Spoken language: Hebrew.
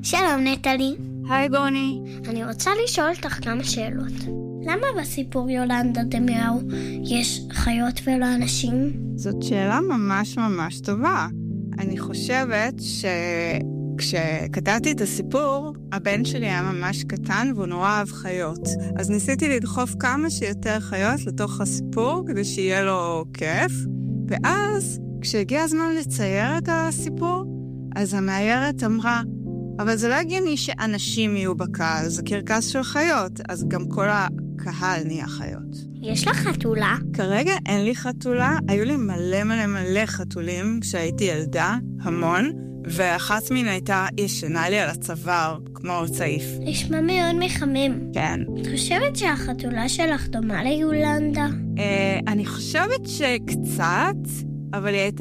שלום נטלי. היי בוני. אני רוצה לשאול אותך כמה שאלות. למה בסיפור יולנדה דמיאו יש חיות ולא אנשים? זאת שאלה ממש ממש טובה. אני חושבת כשכתבתי את הסיפור, הבן שלי היה ממש קטן והוא נורא אהב חיות. אז ניסיתי לדחוף כמה שיותר חיות לתוך הסיפור כדי שיהיה לו כיף. ואז כשהגיע הזמן לצייר את הסיפור, אז המאיירת אמרה, אבל זה לא הגיוני שאנשים יהיו בקהל, זה קרקס של חיות, אז גם כל הקהל נהיה חיות. יש לך חתולה? כרגע אין לי חתולה, היו לי מלא מלא מלא חתולים כשהייתי ילדה, המון, ואחת מן הייתה ישנה לי על הצוואר, כמו צעיף. נשמע מאוד מחמם. כן. את חושבת שהחתולה שלך דומה ליולנדה? אני חושבת שקצת, אבל היא הייתה